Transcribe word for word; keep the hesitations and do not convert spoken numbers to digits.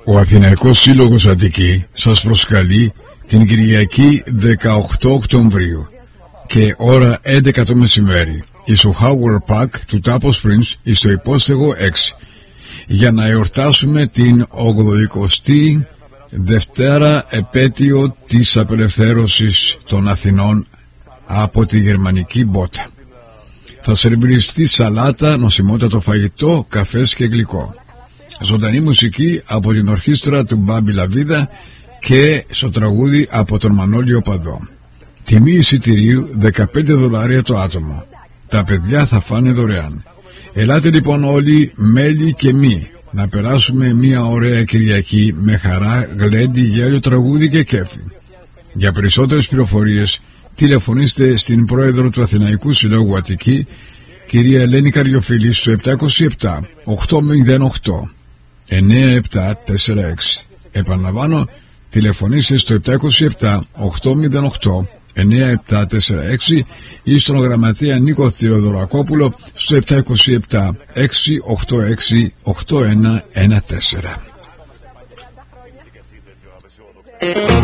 Ο Αθηναϊκός Σύλλογος Αττική σας προσκαλεί την Κυριακή δεκαοκτώ Οκτωβρίου και ώρα έντεκα το μεσημέρι στο Howard Park του Tapa Springs στο υπόστεγο έξι για να εορτάσουμε την ογδοηκοστή Δευτέρα επέτειο της απελευθέρωσης των Αθηνών από τη γερμανική μπότα. Θα σερβιριστεί σαλάτα, νοσημότατο φαγητό, καφές και γλυκό. Ζωντανή μουσική από την ορχήστρα του Μπάμπη Λαβίδα και στο τραγούδι από τον Μανώλιο Παδό. Τιμή εισιτηρίου δεκαπέντε δολάρια το άτομο. Τα παιδιά θα φάνε δωρεάν. Ελάτε λοιπόν όλοι, μέλη και μη, να περάσουμε μια ωραία Κυριακή με χαρά, γλέντι, γέλιο, τραγούδι και κέφι. Για περισσότερες πληροφορίες τηλεφωνήστε στην πρόεδρο του Αθηναϊκού Συλλόγου Αττική, κυρία Ελένη Καριοφίλη, στο επτά δύο επτά οκτώ μηδέν οκτώ εννιά επτά τέσσερα έξι. Επαναλαμβάνω, τηλεφωνήστε στο επτά δύο επτά οκτώ μηδέν οκτώ εννιά επτά τέσσερα έξι ή στον γραμματέα Νίκο Θεοδωρακόπουλο στο επτά δύο επτά έξι οκτώ έξι οκτώ ένα ένα τέσσερα.